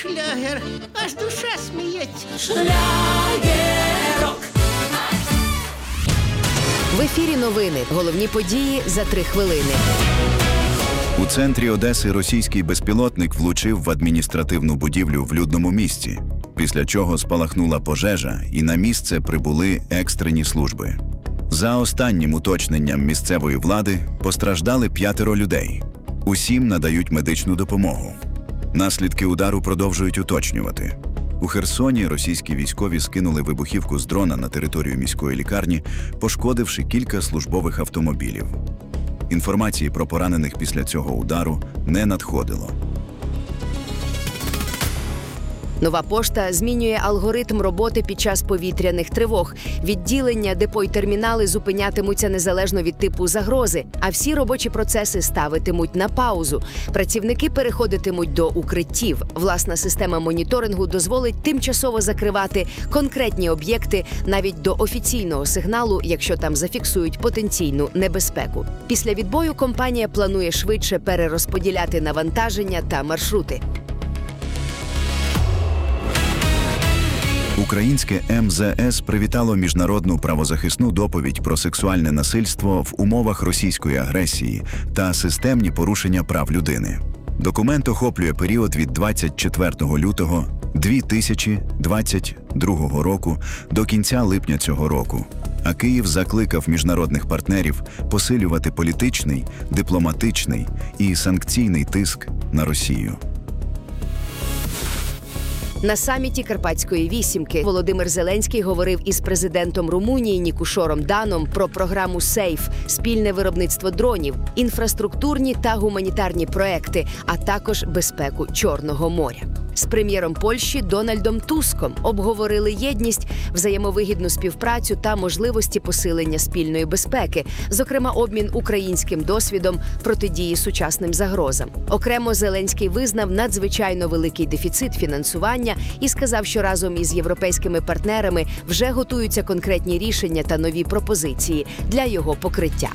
шлягер, аж душа сміється. Шлягерок. В ефірі новини. Головні події за 3 хвилини. У центрі Одеси російський безпілотник влучив в адміністративну будівлю в людному місці, після чого спалахнула пожежа і на місце прибули екстрені служби. За останнім уточненням місцевої влади постраждали 5 людей. Усім надають медичну допомогу. Наслідки удару продовжують уточнювати. У Херсоні російські військові скинули вибухівку з дрона на територію міської лікарні, пошкодивши кілька службових автомобілів. Інформації про поранених після цього удару не надходило. Нова пошта змінює алгоритм роботи під час повітряних тривог. Відділення, депо й термінали зупинятимуться незалежно від типу загрози, а всі робочі процеси ставитимуть на паузу. Працівники переходитимуть до укриттів. Власна система моніторингу дозволить тимчасово закривати конкретні об'єкти навіть до офіційного сигналу, якщо там зафіксують потенційну небезпеку. Після відбою компанія планує швидше перерозподіляти навантаження та маршрути. Українське МЗС привітало міжнародну правозахисну доповідь про сексуальне насильство в умовах російської агресії та системні порушення прав людини. Документ охоплює період від 24 лютого 2022 року до кінця липня цього року. А Київ закликав міжнародних партнерів посилювати політичний, дипломатичний і санкційний тиск на Росію. На саміті Карпатської вісімки Володимир Зеленський говорив із президентом Румунії Нікушором Даном про програму «Сейф» – спільне виробництво дронів, інфраструктурні та гуманітарні проекти, а також безпеку Чорного моря. З прем'єром Польщі Дональдом Туском обговорили єдність, взаємовигідну співпрацю та можливості посилення спільної безпеки, зокрема обмін українським досвідом протидії сучасним загрозам. Окремо Зеленський визнав надзвичайно великий дефіцит фінансування і сказав, що разом із європейськими партнерами вже готуються конкретні рішення та нові пропозиції для його покриття.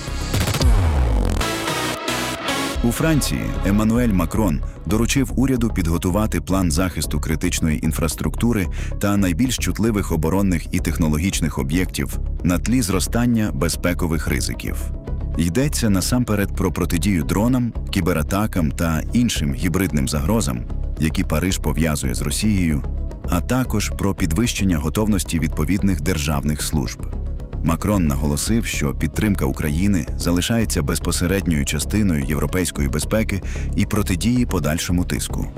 У Франції Еммануель Макрон доручив уряду підготувати план захисту критичної інфраструктури та найбільш чутливих оборонних і технологічних об'єктів на тлі зростання безпекових ризиків. Йдеться насамперед про протидію дронам, кібератакам та іншим гібридним загрозам, які Париж пов'язує з Росією, а також про підвищення готовності відповідних державних служб. Макрон наголосив, що підтримка України залишається безпосередньою частиною європейської безпеки і протидії подальшому тиску.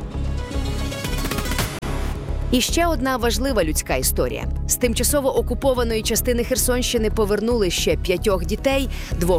І ще одна важлива людська історія. З тимчасово окупованої частини Херсонщини повернули ще 5 дітей, 2